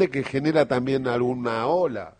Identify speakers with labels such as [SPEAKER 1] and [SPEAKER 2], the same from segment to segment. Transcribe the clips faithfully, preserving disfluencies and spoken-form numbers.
[SPEAKER 1] que genera también alguna ola.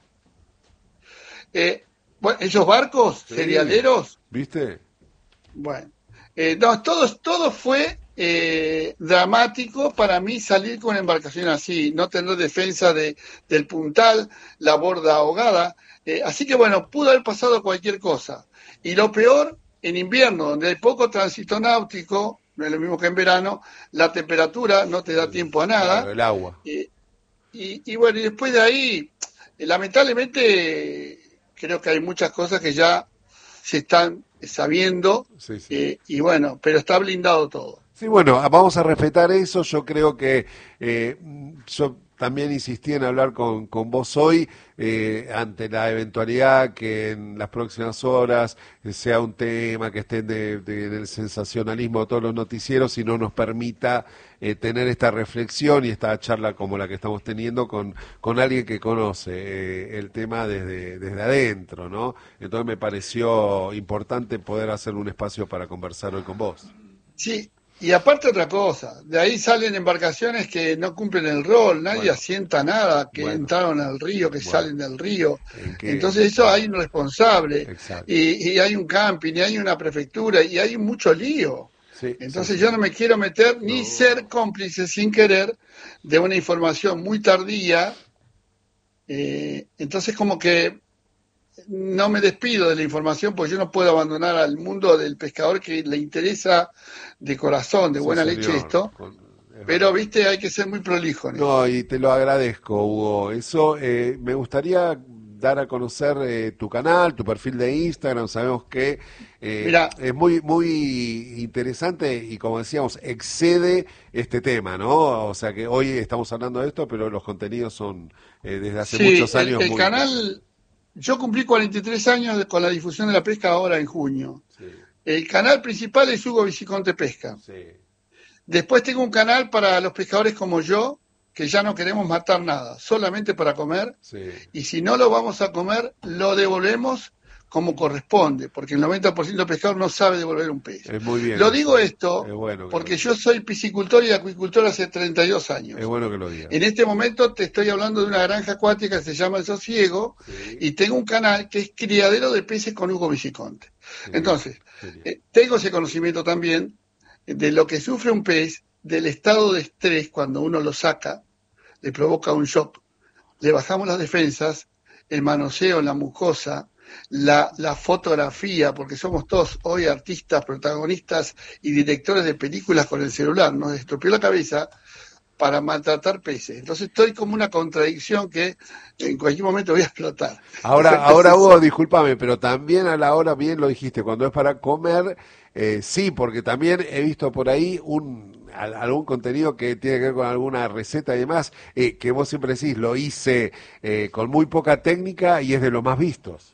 [SPEAKER 2] Eh, bueno, esos barcos
[SPEAKER 1] Sí,
[SPEAKER 2] serialeros,
[SPEAKER 1] ¿viste?
[SPEAKER 2] bueno, eh, no, todo, todo fue eh, dramático para mí salir con una embarcación así, no tener defensa de, del puntal, la borda ahogada. Eh, así que bueno, pudo haber pasado cualquier cosa. Y lo peor, en invierno, donde hay poco tránsito náutico, no es lo mismo que en verano, la temperatura no te da tiempo a
[SPEAKER 1] Claro,
[SPEAKER 2] nada.
[SPEAKER 1] el agua.
[SPEAKER 2] Eh, y, y bueno, y después de ahí, eh, lamentablemente, creo que hay muchas cosas que ya se están sabiendo,
[SPEAKER 1] Sí, sí.
[SPEAKER 2] eh, y bueno, pero está blindado todo.
[SPEAKER 1] Sí, bueno, vamos a respetar eso. Yo creo que eh, yo también insistí en hablar con, con vos hoy eh, ante la eventualidad que en las próximas horas eh, sea un tema que esté de, de- del sensacionalismo de todos los noticieros y no nos permita eh, tener esta reflexión y esta charla como la que estamos teniendo con, con alguien que conoce eh, el tema desde, desde adentro, ¿no? Entonces me pareció importante poder hacer un espacio para conversar hoy con vos.
[SPEAKER 2] Sí, y aparte otra cosa, de ahí salen embarcaciones que no cumplen el rol, nadie
[SPEAKER 1] Bueno,
[SPEAKER 2] asienta nada, que
[SPEAKER 1] bueno.
[SPEAKER 2] entraron al río, que
[SPEAKER 1] Bueno,
[SPEAKER 2] salen del río.
[SPEAKER 1] en que,
[SPEAKER 2] Entonces eso hay un responsable,
[SPEAKER 1] exacto.
[SPEAKER 2] y, y hay un camping, y hay una prefectura, y hay mucho lío.
[SPEAKER 1] Sí, sí,
[SPEAKER 2] Entonces
[SPEAKER 1] sí,
[SPEAKER 2] yo
[SPEAKER 1] sí.
[SPEAKER 2] no me quiero meter ni ser
[SPEAKER 1] No.
[SPEAKER 2] cómplice sin querer de una información muy tardía. Eh, entonces como que no me despido de la información, porque yo no puedo abandonar al mundo del pescador que le interesa de corazón, de
[SPEAKER 1] Sí,
[SPEAKER 2] buena leche
[SPEAKER 1] señor.
[SPEAKER 2] esto,
[SPEAKER 1] Con- es
[SPEAKER 2] pero
[SPEAKER 1] verdad.
[SPEAKER 2] viste, hay que ser muy prolijo en
[SPEAKER 1] No,
[SPEAKER 2] esto.
[SPEAKER 1] y te lo agradezco, Hugo. Eso, eh, me gustaría dar a conocer eh, tu canal, tu perfil de Instagram. Sabemos que eh,
[SPEAKER 2] Mira,
[SPEAKER 1] es muy, muy interesante y como decíamos, excede este tema, ¿no? O sea que hoy estamos hablando de esto, pero los contenidos son eh, desde hace
[SPEAKER 2] sí,
[SPEAKER 1] muchos
[SPEAKER 2] el,
[SPEAKER 1] años
[SPEAKER 2] el
[SPEAKER 1] muy interesantes.
[SPEAKER 2] canal, yo cumplí cuarenta y tres años de- con la difusión de la pesca ahora en junio.
[SPEAKER 1] Sí,
[SPEAKER 2] El canal principal es Hugo Viciconte Pesca.
[SPEAKER 1] sí,
[SPEAKER 2] Después tengo un canal para los pescadores como yo, que ya no queremos matar nada, solamente para comer.
[SPEAKER 1] sí.
[SPEAKER 2] Y si no lo vamos a comer, lo devolvemos como corresponde, porque el noventa por ciento del pescador no sabe devolver un pez.
[SPEAKER 1] Es muy bien
[SPEAKER 2] Lo
[SPEAKER 1] eso.
[SPEAKER 2] digo
[SPEAKER 1] Es
[SPEAKER 2] esto
[SPEAKER 1] bueno que lo
[SPEAKER 2] porque
[SPEAKER 1] digas.
[SPEAKER 2] yo soy piscicultor y acuicultor hace treinta y dos
[SPEAKER 1] Es
[SPEAKER 2] años.
[SPEAKER 1] bueno que lo digas.
[SPEAKER 2] En este momento te estoy hablando de una granja acuática que se llama El Sosiego,
[SPEAKER 1] Sí,
[SPEAKER 2] y tengo un canal que es criadero de peces con Hugo Viciconte.
[SPEAKER 1] genial,
[SPEAKER 2] Entonces,
[SPEAKER 1] genial.
[SPEAKER 2] eh, tengo ese conocimiento también de lo que sufre un pez, del estado de estrés cuando uno lo saca, le provoca un shock, le bajamos las defensas, el manoseo, la mucosa, la, la fotografía, porque somos todos hoy artistas, protagonistas y directores de películas con el celular, nos estropeó la cabeza para maltratar peces. Entonces estoy como una contradicción que en cualquier momento voy a explotar.
[SPEAKER 1] Ahora, ahora
[SPEAKER 2] Entonces,
[SPEAKER 1] Hugo, discúlpame, pero también a la hora, bien lo dijiste, cuando es para comer, eh, sí, porque también he visto por ahí un al- algún contenido que tiene que ver con alguna receta y demás, eh, que vos siempre decís, lo hice eh, con muy poca técnica y es de los más vistos.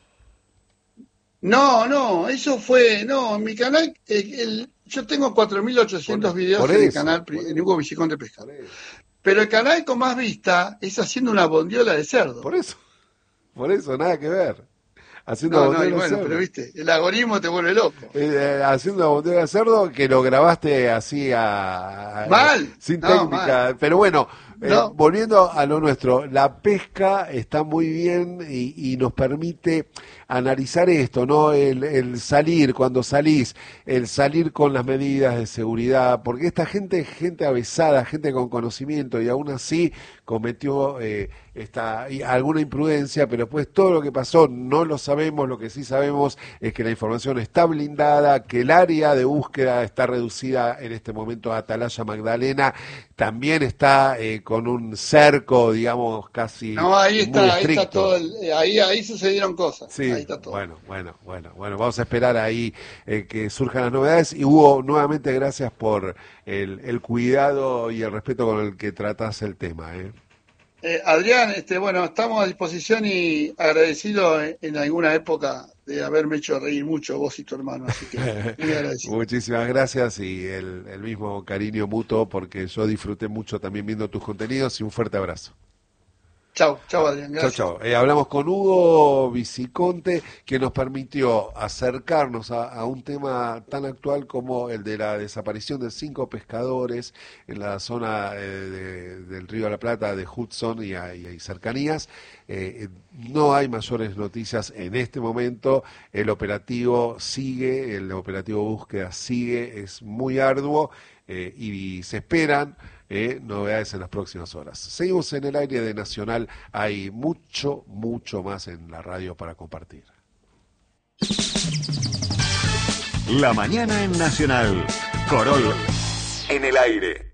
[SPEAKER 2] no, no, eso fue, no, en mi canal, eh, el- yo tengo cuatro mil
[SPEAKER 1] Por,
[SPEAKER 2] ochocientos
[SPEAKER 1] por
[SPEAKER 2] videos en el
[SPEAKER 1] eso,
[SPEAKER 2] canal,
[SPEAKER 1] por
[SPEAKER 2] pri- en Hugo
[SPEAKER 1] eso,
[SPEAKER 2] Vigicón de Pesca.
[SPEAKER 1] por eso,
[SPEAKER 2] Pero el canal con más vista es haciendo una bondiola de
[SPEAKER 1] por
[SPEAKER 2] cerdo.
[SPEAKER 1] eso, por eso, nada que ver. Haciendo
[SPEAKER 2] No, no, y
[SPEAKER 1] bondiola de
[SPEAKER 2] bueno, pero
[SPEAKER 1] cerdo.
[SPEAKER 2] viste, el algoritmo te vuelve loco.
[SPEAKER 1] Eh, haciendo una botella de cerdo que lo grabaste así a, a- eh,
[SPEAKER 2] Mal,
[SPEAKER 1] sin
[SPEAKER 2] no, mal.
[SPEAKER 1] técnica, pero bueno, eh,
[SPEAKER 2] No,
[SPEAKER 1] volviendo a lo nuestro, la pesca está muy bien y, y nos permite analizar esto, ¿no? El, el salir, cuando salís, el salir con las medidas de seguridad, porque esta gente es gente avesada, gente con conocimiento y aún así cometió eh, esta, y alguna imprudencia, pero después todo lo que pasó no lo sabemos, lo que sí sabemos es que la información está blindada, que el área de búsqueda está reducida en este momento a Atalaya Magdalena, también está eh, con un cerco, digamos, casi
[SPEAKER 2] no, ahí
[SPEAKER 1] muy
[SPEAKER 2] está, ahí está
[SPEAKER 1] estricto.
[SPEAKER 2] todo, el- eh, ahí, ahí sucedieron cosas, ahí
[SPEAKER 1] Sí,
[SPEAKER 2] está todo.
[SPEAKER 1] bueno, bueno, bueno, bueno, vamos a esperar ahí eh, que surjan las novedades. Y Hugo, nuevamente gracias por el, el cuidado y el respeto con el que tratas el tema, ¿eh?
[SPEAKER 2] Eh, Adrián, este, bueno, estamos a disposición y agradecido en, en alguna época de haberme hecho reír mucho vos y tu hermano, así que muy agradecido.
[SPEAKER 1] Muchísimas gracias y el, el mismo cariño mutuo porque yo disfruté mucho también viendo tus contenidos y un fuerte abrazo.
[SPEAKER 2] Chao, chao Adrián, gracias.
[SPEAKER 1] Chao, chao. Eh, hablamos con Hugo Viciconte, que nos permitió acercarnos a, a un tema tan actual como el de la desaparición de cinco pescadores en la zona eh, de, del Río de la Plata, de Hudson y, y, y cercanías. Eh, no hay mayores noticias en este momento. El operativo sigue, el operativo búsqueda sigue, es muy arduo eh, y se esperan Eh, novedades en las próximas horas. Seguimos en el aire de Nacional. Hay mucho, mucho más en la radio para compartir.
[SPEAKER 3] La mañana en Nacional. Corol en el aire.